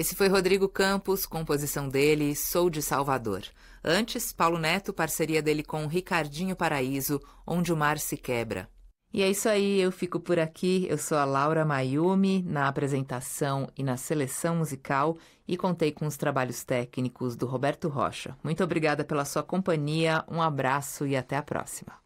Esse foi Rodrigo Campos, composição dele, Sou de Salvador. Antes, Paulo Neto, parceria dele com Ricardinho Paraíso, Onde o Mar se Quebra. E é isso aí, eu fico por aqui. Eu sou a Laura Mayumi, na apresentação e na seleção musical, e contei com os trabalhos técnicos do Roberto Rocha. Muito obrigada pela sua companhia, um abraço e até a próxima.